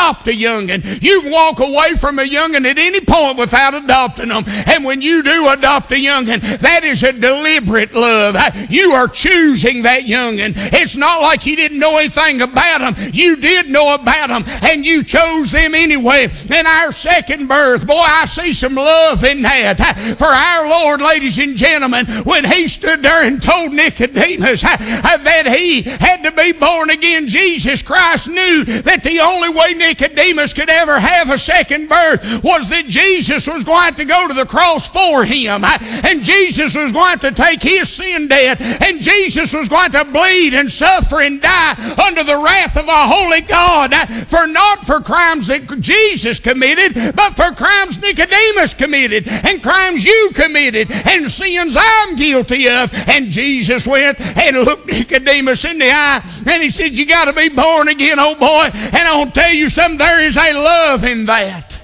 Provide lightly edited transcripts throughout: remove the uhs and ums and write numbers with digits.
adopt a youngin'. You can walk away from a youngin' at any point without adopting them. And when you do adopt a youngin', that is a deliberate love. You are choosing that youngin'. It's not like you didn't know anything about them. You did know about them, and you chose them anyway. In our second birth, boy, I see some love in that. For our Lord, ladies and gentlemen, when he stood there and told Nicodemus that he had to be born again, Jesus Christ knew that the only way Nicodemus could ever have a second birth was that Jesus was going to go to the cross for him, and Jesus was going to take his sin debt, and Jesus was going to bleed and suffer and die under the wrath of a holy God, not for crimes that Jesus committed, but for crimes Nicodemus committed, and crimes you committed, and sins I'm guilty of. And Jesus went and looked Nicodemus in the eye, and he said, you got to be born again, old boy. And I'll tell you something, there is a love in that.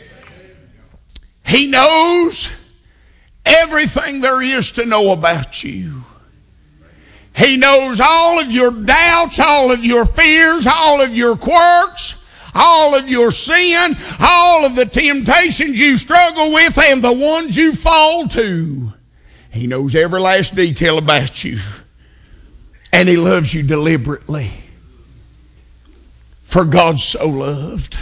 He knows everything there is to know about you. He knows all of your doubts, all of your fears, all of your quirks, all of your sin, all of the temptations you struggle with, and the ones you fall to. He knows every last detail about you. And he loves you deliberately. For God so loved.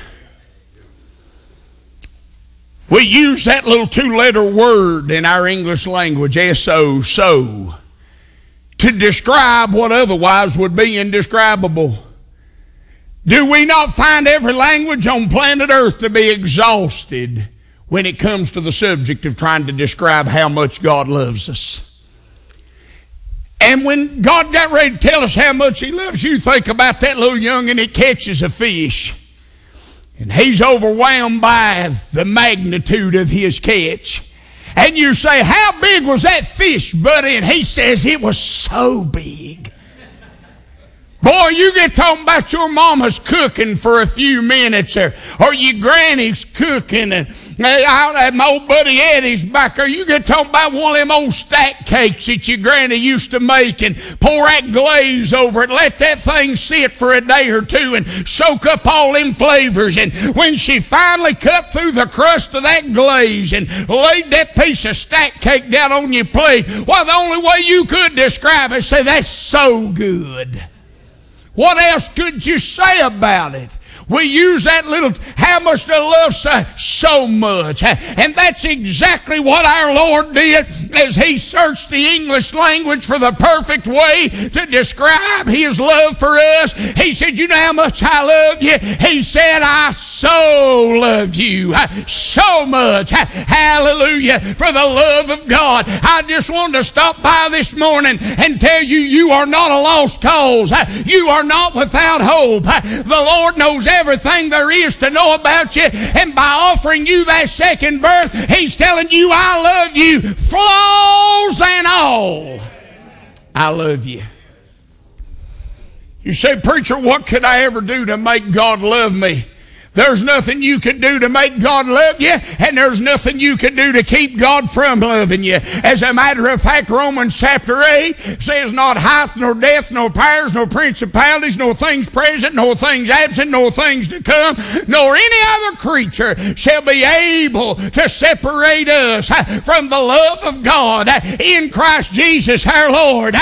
We use that little two-letter word in our English language, S-O, so, to describe what otherwise would be indescribable. Do we not find every language on planet Earth to be exhausted when it comes to the subject of trying to describe how much God loves us? And when God got ready to tell us how much he loves you, think about that little youngin' that catches a fish. And he's overwhelmed by the magnitude of his catch. And you say, how big was that fish, buddy? And he says, it was so big. Boy, you get talking about your mama's cooking for a few minutes, or your granny's cooking, and my old buddy Eddie's back there. You get talking about one of them old stack cakes that your granny used to make, and pour that glaze over it. Let that thing sit for a day or two and soak up all them flavors. And when she finally cut through the crust of that glaze and laid that piece of stack cake down on your plate, well, the only way you could describe it, say, that's so good. What else could you say about it? We use that little, how much the love say? So much. And that's exactly what our Lord did as he searched the English language for the perfect way to describe his love for us. He said, you know how much I love you? He said, I so love you. So much. Hallelujah. For the love of God. I just wanted to stop by this morning and tell you, you are not a lost cause. You are not without hope. The Lord knows everything there is to know about you, and by offering you that second birth, he's telling you, I love you, flaws and all. I love you. You say, preacher, what could I ever do to make God love me? There's nothing you could do to make God love you, and there's nothing you could do to keep God from loving you. As a matter of fact, Romans chapter 8 says, not height, nor depth, nor powers, nor principalities, nor things present, nor things absent, nor things to come, nor any other creature shall be able to separate us from the love of God in Christ Jesus our Lord.